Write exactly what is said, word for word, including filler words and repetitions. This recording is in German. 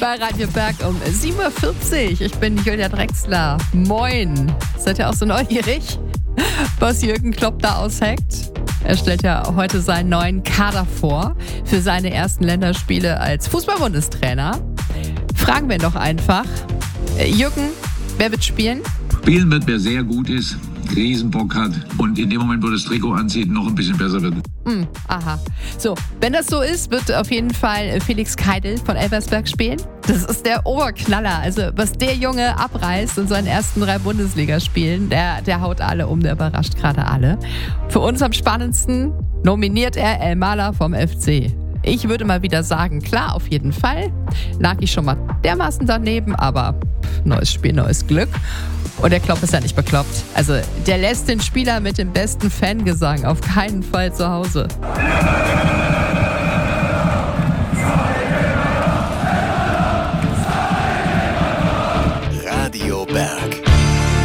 bei Radio Berg um sieben Uhr vierzig. Ich bin Julia Drexler. Moin. Seid ihr auch so neugierig, was Jürgen Klopp da ausheckt? Er stellt ja heute seinen neuen Kader vor für seine ersten Länderspiele als Fußball-Bundestrainer. Fragen wir ihn doch einfach. Jürgen, wer wird spielen? Spielen wird, wer sehr gut ist, Riesenbock hat und in dem Moment, wo das Trikot anzieht, noch ein bisschen besser wird. Mm, aha. So, wenn das so ist, wird auf jeden Fall Felix Keidel von Elversberg spielen. Das ist der Oberknaller. Also, was der Junge abreißt in seinen ersten drei Bundesligaspielen, der, der haut alle um, der überrascht gerade alle. Für uns am spannendsten nominiert er El Mala vom F C. Ich würde mal wieder sagen, klar, auf jeden Fall. Lag ich schon mal dermaßen daneben, aber pff, neues Spiel, neues Glück. Und der Klopp ist ja nicht bekloppt. Also, der lässt den Spieler mit dem besten Fangesang auf keinen Fall zu Hause. Radio Berg.